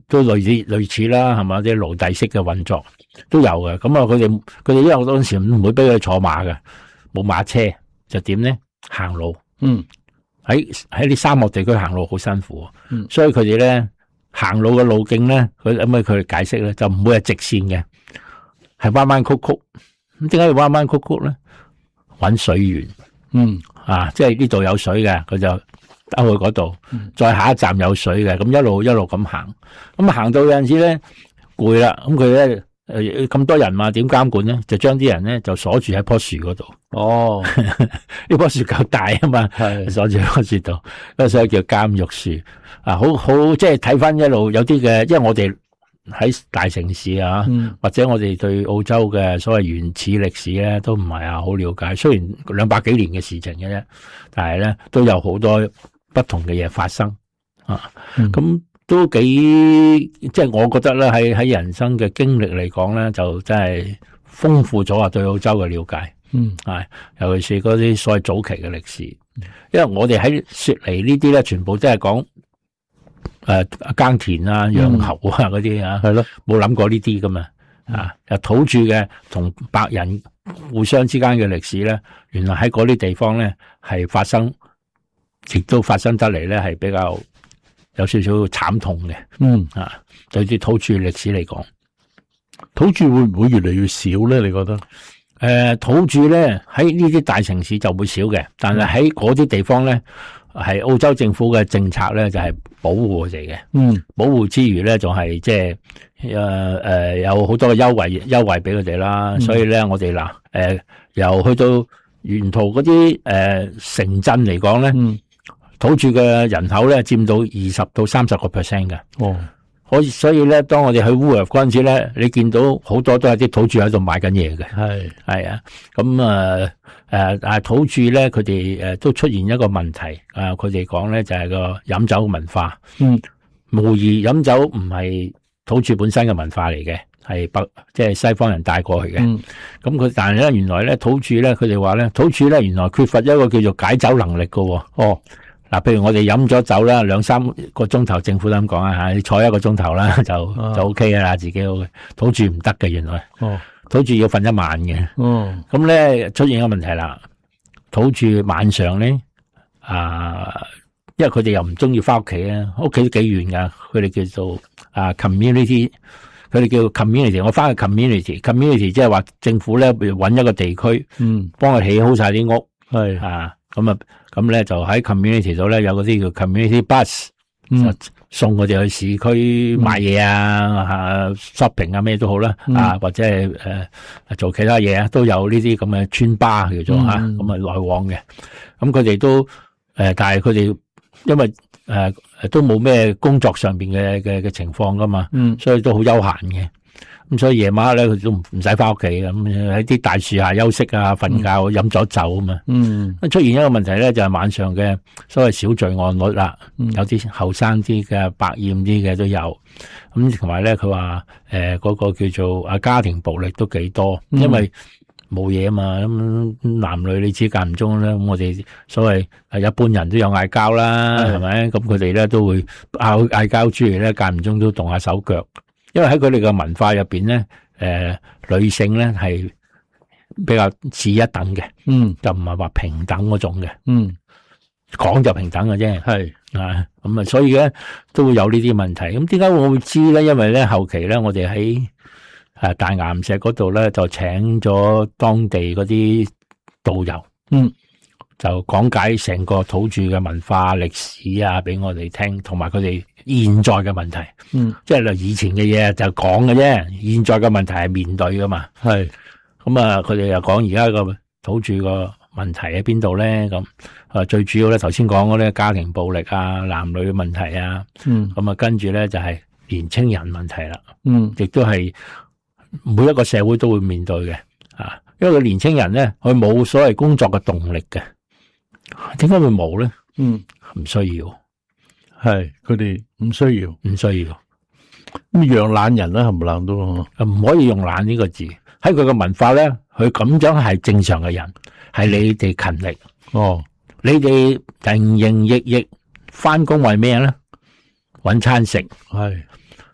都類似啦，係嘛？啲奴隸式嘅運作都有嘅。咁啊，佢哋因為當時唔會俾佢坐馬嘅，冇馬車，就點咧？行路。喺啲沙漠地區行路好辛苦，所以佢哋咧行路嘅路徑咧，佢解釋咧就唔會係直線嘅，係彎彎曲曲。咁點解要彎彎曲曲咧？搵水源。即係呢度有水嘅，佢就兜去嗰度，再下一站有水嘅，咁一路咁行，咁行到有陣時咧攰啦，咁佢咧咁多人嘛，點監管咧？就將啲人咧就鎖住喺棵樹嗰度。呢棵樹夠大啊嘛，鎖住喺棵樹度，所以叫監獄樹。好，即係睇翻一路有啲嘅，因為我哋喺大城市啊，或者我哋對澳洲嘅所謂原始歷史咧，都唔係好了解。雖然200幾年嘅事情嘅啫，但係咧都有好多不同嘅嘢發生咁都幾即係我覺得咧喺人生嘅經歷嚟講咧，就真係豐富咗對澳洲嘅了解。尤其是嗰啲所謂早期嘅歷史，因為我哋喺雪梨呢啲咧，全部都係講耕田啊、養牛啊嗰啲係咯，冇諗過呢啲噶嘛。土著嘅同白人互相之間嘅歷史咧，原來喺嗰啲地方咧係發生，亦都發生得嚟咧係比較有少少慘痛嘅。對啲土著歷史嚟講， 土著會唔會越嚟越少咧？你覺得？ 土著咧喺呢啲大城市就會少嘅，但係喺嗰啲地方咧，係澳洲政府嘅政策咧就係保護佢哋嘅。保護之餘咧，仲係即係有好多嘅優惠俾佢哋啦。所以咧，我哋由去到沿途嗰啲城鎮嚟講咧，土著嘅人口咧佔到20%到30%嘅。所以咧，當我哋去烏日嗰陣時咧，你見到好多都係啲土著喺度賣緊嘢嘅。係啊，咁但係土著咧，佢哋都出現一個問題。佢哋講咧就係個飲酒文化。無疑飲酒唔係土著本身嘅文化嚟嘅，係即係西方人帶過去嘅。但係咧，原來咧土著咧，佢哋話咧土著咧原來缺乏一個叫做解酒能力㗎。譬如我哋飲咗酒啦，2-3個鐘頭，政府都咁講啊，你坐1個鐘頭啦，就 OK 噶啦，自己 OK。土著唔得嘅，原來。土著要瞓一晚嘅。咁咧出現一個問題啦，土著晚上咧，因為佢哋又唔中意翻屋企啊，屋企都幾遠噶，佢哋叫做community， 佢哋叫 community， 我翻去 community 即係話政府咧搵一個地區，幫佢起好晒啲屋，咁咧就喺 community 度咧有嗰啲叫 community bus，就送佢哋去市區買嘢shopping 咩都好啦，或者係做其他嘢啊，都有呢啲咁嘅村巴叫做咁來往嘅。咁佢哋都但係佢哋因為都冇咩工作上邊嘅情況噶嘛，所以都好悠閒嘅。咁所以夜晚咧，佢都唔使翻屋企嘅，咁喺啲大樹下休息啊、瞓覺、飲咗酒啊嘛。出現一個問題咧，就係晚上嘅所謂小罪案率啦，有啲後生啲嘅、百厭啲嘅都有。咁同埋咧，佢話嗰個叫做家庭暴力都幾多，因為冇嘢啊嘛。咁男女你知間唔中咧，咁我哋所謂一般人都有嗌交啦，係咪？咁佢哋咧都會嗌交之餘咧，間唔中都動下手腳。因為喺佢哋嘅文化入邊咧，女性咧係比較次一等嘅，就唔係話平等嗰種嘅，講就平等嘅啫，咁所以咧都會有呢啲問題。咁點解我會知咧？因為咧後期咧，我哋喺大岩石嗰度咧就請咗當地嗰啲導遊，就講解成個土著嘅文化歷史啊，俾我哋聽，同埋佢哋現在嘅問題，即係以前嘅嘢就講嘅啫，現在嘅問題係面對噶嘛。咁佢哋又講而家個土著個問題喺邊度咧？咁最主要咧，頭先講嗰啲家庭暴力啊、男女嘅問題啊，咁跟住咧就係年青人問題啦，亦都係每一個社會都會面對嘅，因為個年青人咧，佢冇所謂工作嘅動力嘅。點解會冇咧？唔需要， 佢哋唔需要。咁養懶人啦，冚唪唥都唔可以用懶呢個字。喺佢嘅文化咧，佢咁樣係正常嘅人，係你哋勤力。你哋營營役役翻工為咩咧？搵餐食，